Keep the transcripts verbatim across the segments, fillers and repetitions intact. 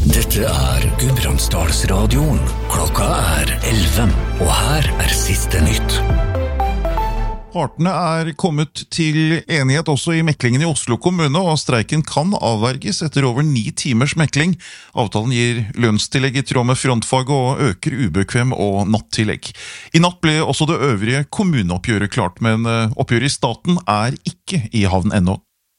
Dette er Gudbrandsdalsradioen. Klokka er elleve, og her er siste nytt. Partene er kommet til enighet også i meklingen i Oslo kommune, og streiken kan avverges etter over ni timers mekling. Avtalen gir lønnstillegg i tråd med frontfaget og øker ubekvem og nattillegg. I natt ble også det øvrige kommuneoppgjøret klart, men oppgjøret i staten er ikke i havn ennå.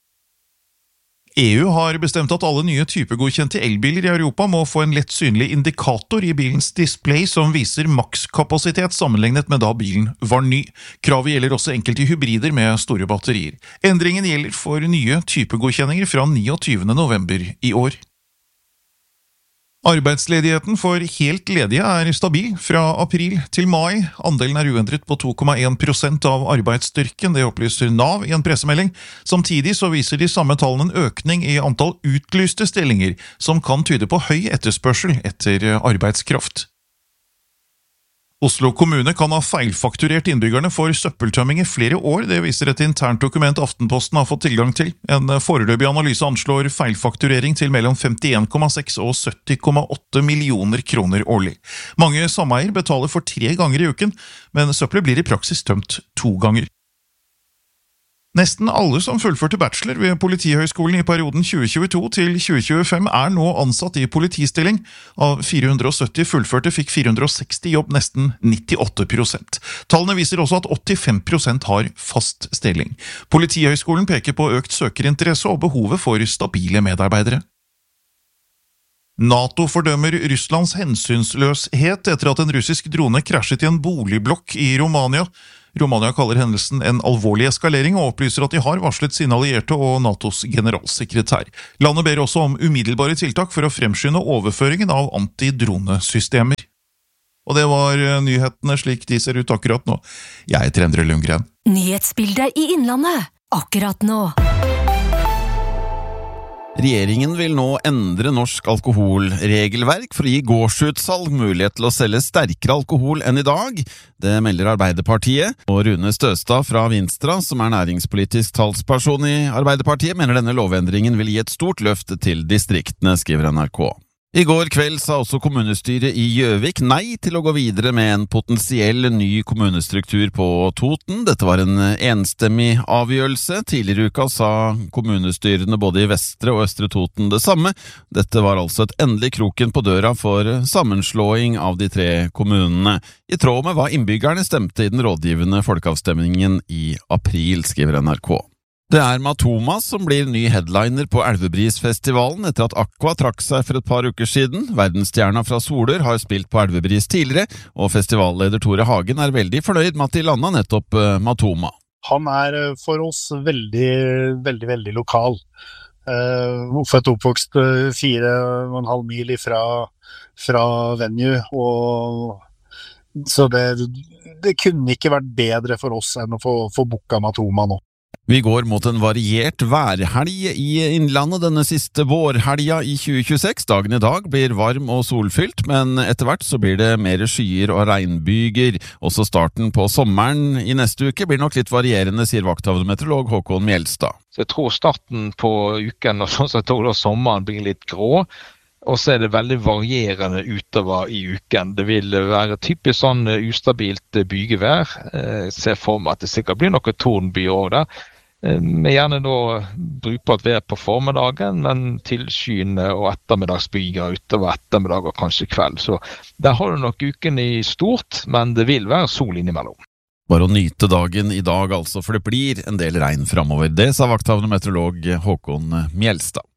E U har bestemt at alle nye typegodkjente elbiler i Europa må få en lett synlig indikator i bilens display som viser makskapasitet sammenlignet med da bilen var ny. Kravet gjelder også enkelte hybrider med store batterier. Endringen gjelder for nye typegodkjenninger fra niogtyvende november i år. Arbeidsledigheten for helt ledige er stabil fra april til mai. Andelen er uendret på to komma en prosent av arbeidsstyrken, det opplyser Nav i en pressemelding. Samtidig så viser de samme tallene en økning i antall utlyste stillinger, som kan tyde på høy etterspørsel etter arbeidskraft. Oslo kommune kan ha feilfakturert innbyggerne for søppeltømming i flere år, det viser et internt dokument Aftenposten har fått tilgang til. En foreløpig analyse anslår feilfakturering til mellom femtien komma seks og sytti komma åtte millioner kroner årlig. Mange sameier betaler for tre ganger i uken, men søppelet blir i praksis tømt to ganger. Nesten alle som fullførte bachelor ved Politihøgskolen i perioden tjue tjueto til tjue tjuefem er nå ansatt i politistilling. Av fire hundre og sytti fullførte fikk fire hundre og seksti jobb, nesten nittiåtte prosent. Tallene viser også at åttifem prosent har fast stilling. Politihøgskolen peker på økt søkerinteresse og behovet for stabile medarbeidere. NATO fordømmer Russlands hensynsløshet etter at en russisk drone krasjet i en boligblokk i Romania. Romania kaller hendelsen en alvorlig eskalering og opplyser at de har varslet sine allierte og NATOs generalsekretær. Landet ber også om umiddelbare tiltak for å fremskynde overføringen av antidronesystemer. Og det var nyhetene slik de ser ut akkurat nå. Jeg heter Endre Lundgren. Nyhetsbildet i Innlandet, akkurat nå. Regjeringen vil nå endre norsk alkoholregelverk for å gi gårdsutsalg mulighet til å selge sterkere alkohol enn i dag. Det melder Arbeiderpartiet, og Rune Støstad fra Vinstra, som er næringspolitisk talsperson i Arbeiderpartiet, mener denne lovendringen vil gi et stort løft til distriktene, skriver N R K. I går kveld sa også kommunestyret i Gjøvik nei til å gå videre med en potensiell ny kommunestruktur på Toten. Dette var en enstemmig avgjørelse. Tidligere i uka sa kommunestyrene både i Vestre og Østre Toten det samme. Dette var altså et endelig kroken på døra for sammenslåing av de tre kommunene, i tråd med hva innbyggerne stemte i den rådgivende folkeavstemningen i april, skriver N R K. Det er Matoma som blir ny headliner på Elvebrisfestivalen etter at Aqua trakk seg for et par uker siden. Verdensstjerna fra Solør har spilt på Elvebris tidligere, og festivalleder Tore Hagen er veldig fornøyd med at de landet nettopp Matoma. Han er for oss veldig, veldig, veldig lokal. Uh, født og oppvokst fire og en halv mil ifra, fra venue, og så det, det kunne ikke vært bedre for oss enn å få, få booka Matoma nå. Vi går mot en variert værhelg i Innlandet denne siste vårhelga i tjue tjueseks. Dagen i dag blir varm og solfylt, men etter hvert så blir det mer skyer og regnbyger. Også starten på sommeren i neste uke blir nok litt varierende, sier vakthavnemeteorolog Håkon Mjelstad. Så jeg tror starten på uken og sånn så jeg tror da sommeren blir litt grå. Og så er det veldig varierende utover i uken. Det vil være typisk sånn ustabilt bygevær. Jeg ser for meg at det sikkert blir noe tordenbyer også der. Med gjerne da brukbart vær på formiddagen, men tilskyende og ettermiddagsbyger utover ettermiddag og kanskje kveld. Så der har du nok uken i stort, men det vil være sol innimellom. Bare å nyte dagen i dag altså, for det blir en del regn fremover. Det sa vakthavnemeteorolog Håkon Mjelstad.